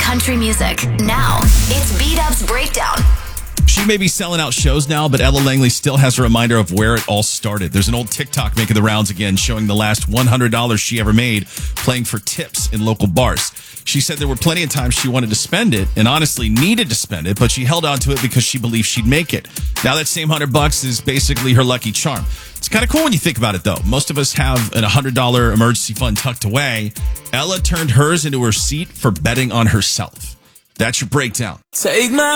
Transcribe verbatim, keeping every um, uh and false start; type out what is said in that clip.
country music. Now, it's B-Dub's Breakdown. She may be selling out shows now, but Ella Langley still has a reminder of where it all started. There's an old TikTok making the rounds again, showing the last one hundred dollars she ever made playing for tips in local bars. She said there were plenty of times she wanted to spend it and honestly needed to spend it, but she held on to it because she believed she'd make it. Now that same hundred bucks is basically her lucky charm. It's kind of cool when you think about it, though. Most of us have an one hundred dollars emergency fund tucked away. Ella turned hers into her seat for betting on herself. That's your breakdown. Take my